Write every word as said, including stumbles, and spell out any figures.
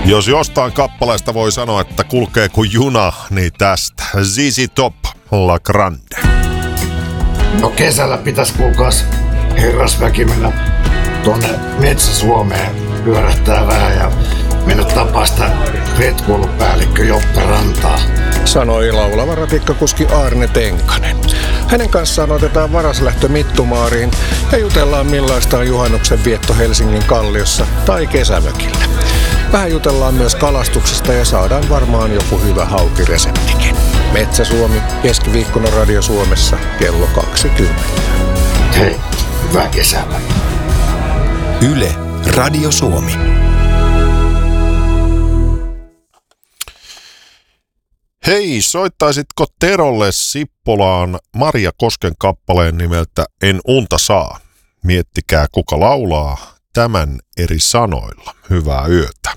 Jos jostain kappaleesta voi sanoa, että kulkee kuin juna, niin tästä. Z Z Top, La Grande. No kesällä pitäisi kuulkaas herrasväki mennä tuonne Metsä-Suomeen pyörähtää vähän ja mennä tapaa sitä retkuilupäällikkö Joppe Rantaa. Sanoi laulava ratikkakuski Aarne Tenkanen. Hänen kanssaan otetaan varaslähtö Mittumaariin ja jutellaan millaista on juhannuksen vietto Helsingin Kalliossa tai kesämökillä. Vähän jutellaan myös kalastuksesta ja saadaan varmaan joku hyvä haukireseptikin. Metsä-Suomi, keskiviikkona Radio Suomessa, kello kaksikymmentä. Hei, hyvää kesää. Yle, Radio Suomi. Hei, soittaisitko Terolle Sippolaan Maria Kosken kappaleen nimeltä En unta saa? Miettikää, kuka laulaa tämän eri sanoilla. Hyvää yötä.